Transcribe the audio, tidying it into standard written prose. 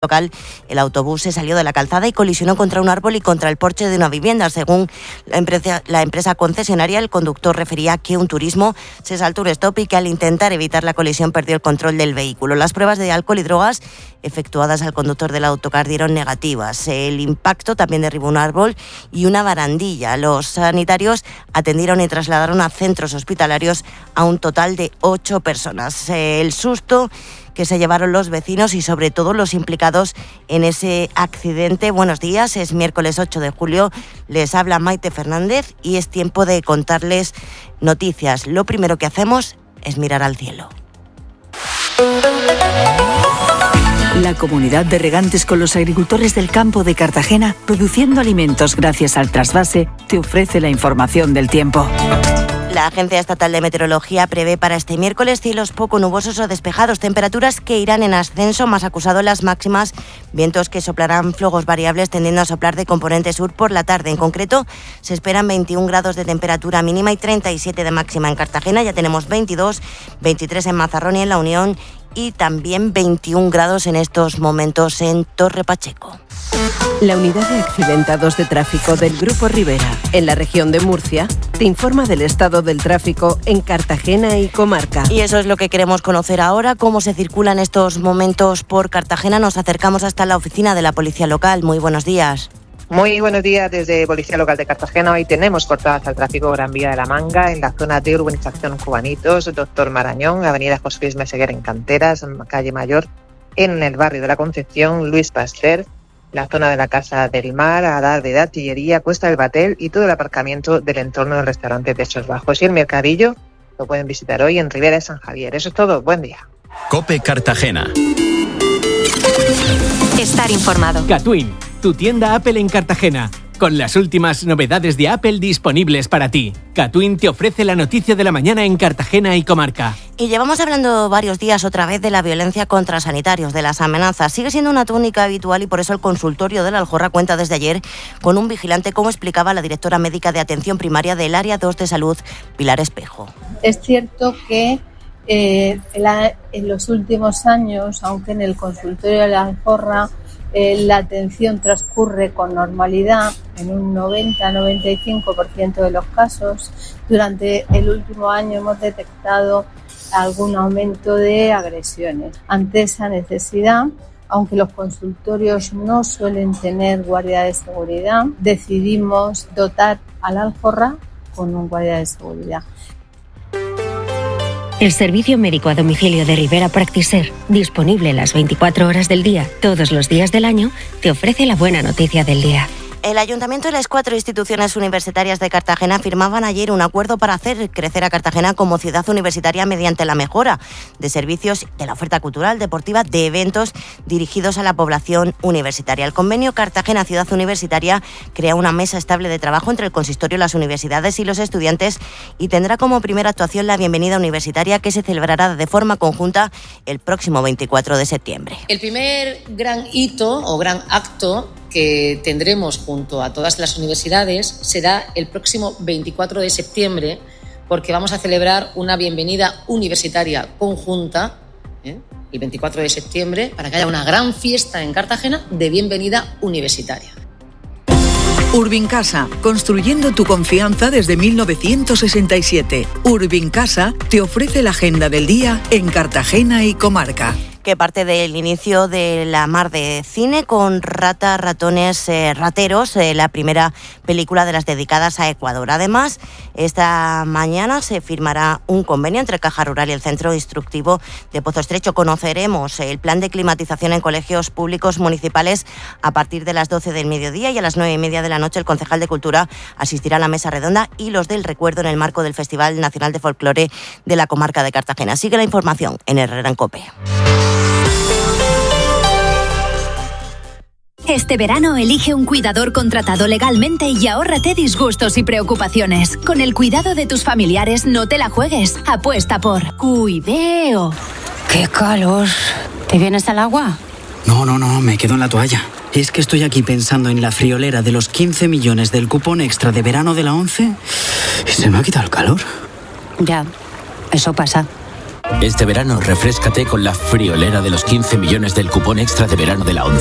local, el autobús se salió de la calzada y colisionó contra un árbol y contra el porche de una vivienda. Según la empresa concesionaria, el conductor refería que un turismo se saltó un stop y que al intentar evitar la colisión perdió el control del vehículo. Las pruebas de alcohol y drogas efectuadas al conductor del autocar dieron negativas. El impacto también derribó un árbol y una barandilla. Los sanitarios atendieron y trasladaron a centros hospitalarios a un total de 8 personas. El susto que se llevaron los vecinos y sobre todo los implicados en ese accidente. Buenos días, es miércoles 8 de julio, les habla Maite Fernández y es tiempo de contarles noticias. Lo primero que hacemos es mirar al cielo. La comunidad de regantes con los agricultores del campo de Cartagena, produciendo alimentos gracias al trasvase, te ofrece la información del tiempo. La Agencia Estatal de Meteorología prevé para este miércoles cielos poco nubosos o despejados, temperaturas que irán en ascenso, más acusado en las máximas, vientos que soplarán flojos variables tendiendo a soplar de componente sur por la tarde. En concreto, se esperan 21 grados de temperatura mínima y 37 de máxima en Cartagena. Ya tenemos 22, 23 en Mazarrón y en La Unión y también 21 grados en estos momentos en Torre Pacheco. La unidad de accidentados de tráfico del Grupo Rivera, en la región de Murcia, te informa del estado del tráfico en Cartagena y comarca. Y eso es lo que queremos conocer ahora, cómo se circula en estos momentos por Cartagena. Nos acercamos hasta la oficina de la Policía Local. Muy buenos días. Muy buenos días desde Policía Local de Cartagena. Hoy tenemos cortadas al tráfico Gran Vía de la Manga en la zona de urbanización Juvanitos, Doctor Marañón, Avenida José Luis Meseguer en Canteras, Calle Mayor, en el barrio de la Concepción, Luis Pasteur, la zona de la Casa del Mar, Adar de Artillería, Cuesta del Batel y todo el aparcamiento del entorno del restaurante Techos Bajos. Y el mercadillo lo pueden visitar hoy en Ribera de San Javier. Eso es todo. Buen día. COPE Cartagena. Estar informado. Catwin, tu tienda Apple en Cartagena, con las últimas novedades de Apple disponibles para ti. Catwin te ofrece la noticia de la mañana en Cartagena y comarca. Y llevamos hablando varios días otra vez de la violencia contra sanitarios, de las amenazas. Sigue siendo una tónica habitual y por eso el consultorio de la Aljorra cuenta desde ayer con un vigilante, como explicaba la directora médica de atención primaria del Área 2 de Salud, Pilar Espejo. Es cierto que en los últimos años, aunque en el consultorio de la Aljorra la atención transcurre con normalidad en un 90-95% de los casos, durante el último año hemos detectado algún aumento de agresiones. Ante esa necesidad, aunque los consultorios no suelen tener guardia de seguridad, decidimos dotar a la Aljorra con un guardia de seguridad. El servicio médico a domicilio de Rivera Practiser, disponible las 24 horas del día, todos los días del año, te ofrece la buena noticia del día. El Ayuntamiento y las 4 instituciones universitarias de Cartagena firmaban ayer un acuerdo para hacer crecer a Cartagena como ciudad universitaria mediante la mejora de servicios de la oferta cultural, deportiva, de eventos dirigidos a la población universitaria. El convenio Cartagena Ciudad Universitaria crea una mesa estable de trabajo entre el consistorio, las universidades y los estudiantes y tendrá como primera actuación la bienvenida universitaria, que se celebrará de forma conjunta el próximo 24 de septiembre. El primer gran hito o gran acto que tendremos junto a todas las universidades será el próximo 24 de septiembre, porque vamos a celebrar una bienvenida universitaria conjunta el 24 de septiembre para que haya una gran fiesta en Cartagena de bienvenida universitaria. Urbincasa, construyendo tu confianza desde 1967. Urbincasa te ofrece la agenda del día en Cartagena y comarca. Que parte del inicio de la Mar de Cine con Ratones Rateros, la primera película de las dedicadas a Ecuador. Además, esta mañana se firmará un convenio entre Caja Rural y el Centro Instructivo de Pozo Estrecho. Conoceremos el plan de climatización en colegios públicos municipales a partir de las 12 del mediodía, y a las 9:30 de la noche el concejal de Cultura asistirá a la mesa redonda Hilos del Recuerdo en el marco del Festival Nacional de Folclore de la comarca de Cartagena. Sigue la información en Herrera en COPE. Este verano elige un cuidador contratado legalmente y ahórrate disgustos y preocupaciones. Con el cuidado de tus familiares no te la juegues. Apuesta por Cuideo. ¡Qué calor! ¿Te vienes al agua? No, me quedo en la toalla. Es que estoy aquí pensando en la friolera de los 15 millones del cupón extra de verano de la ONCE y se me ha quitado el calor. Ya, eso pasa. Este verano refréscate con la friolera de los 15 millones del cupón extra de verano de la 11.